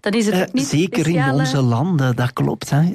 dan is het ook niet zeker speciale... in onze landen, dat klopt. Hè.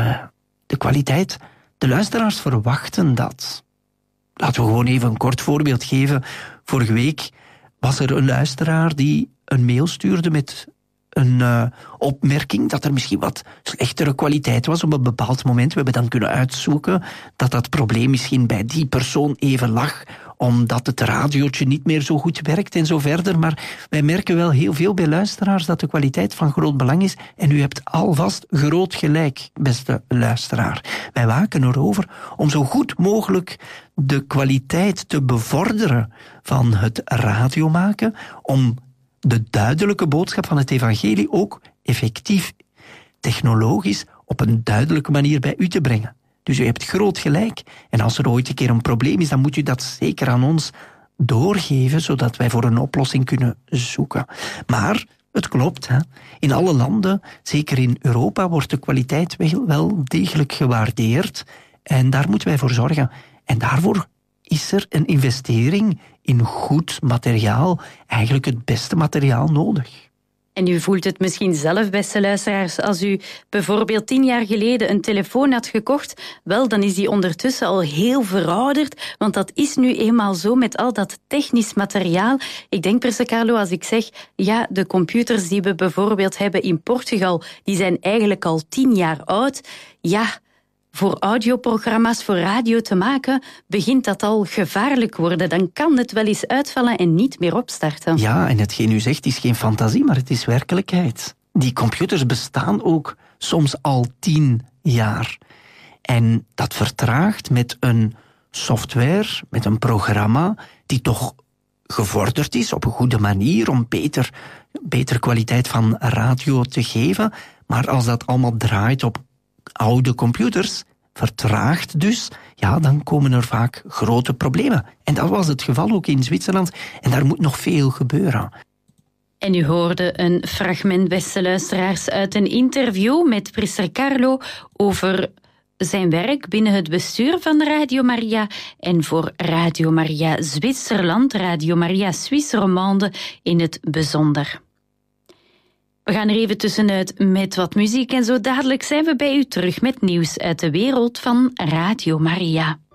De kwaliteit, de luisteraars verwachten dat. Laten we gewoon even een kort voorbeeld geven. Vorige week was er een luisteraar die een mail stuurde met een opmerking dat er misschien wat slechtere kwaliteit was op een bepaald moment. We hebben dan kunnen uitzoeken dat dat probleem misschien bij die persoon even lag, omdat het radiootje niet meer zo goed werkt en zo verder. Maar wij merken wel heel veel bij luisteraars dat de kwaliteit van groot belang is. En u hebt alvast groot gelijk, beste luisteraar. Wij waken erover om zo goed mogelijk de kwaliteit te bevorderen van het radiomaken, om de duidelijke boodschap van het evangelie ook effectief, technologisch, op een duidelijke manier bij u te brengen. Dus u hebt groot gelijk. En als er ooit een keer een probleem is, dan moet u dat zeker aan ons doorgeven, zodat wij voor een oplossing kunnen zoeken. Maar het klopt, hè. In alle landen, zeker in Europa, wordt de kwaliteit wel degelijk gewaardeerd. En daar moeten wij voor zorgen. En daarvoor is er een investering in goed materiaal, eigenlijk het beste materiaal nodig. En u voelt het misschien zelf, beste luisteraars, als u bijvoorbeeld 10 jaar geleden een telefoon had gekocht, wel, dan is die ondertussen al heel verouderd, want dat is nu eenmaal zo met al dat technisch materiaal. Ik denk, Perse Carlo, als ik zeg, ja, de computers die we bijvoorbeeld hebben in Portugal, die zijn eigenlijk al 10 jaar oud. Ja, voor audioprogramma's, voor radio te maken, begint dat al gevaarlijk worden. Dan kan het wel eens uitvallen en niet meer opstarten. Ja, en hetgeen u zegt is geen fantasie, maar het is werkelijkheid. Die computers bestaan ook soms al 10 jaar. En dat vertraagt met een software, met een programma, die toch gevorderd is op een goede manier om beter kwaliteit van radio te geven. Maar als dat allemaal draait op oude computers, vertraagt dus, ja, dan komen er vaak grote problemen. En dat was het geval ook in Zwitserland. En daar moet nog veel gebeuren. En u hoorde een fragment, beste luisteraars, uit een interview met priester Carlo over zijn werk binnen het bestuur van Radio Maria en voor Radio Maria Zwitserland, Radio Maria Suisse Romande in het bijzonder. We gaan er even tussenuit met wat muziek en zo dadelijk zijn we bij u terug met nieuws uit de wereld van Radio Maria.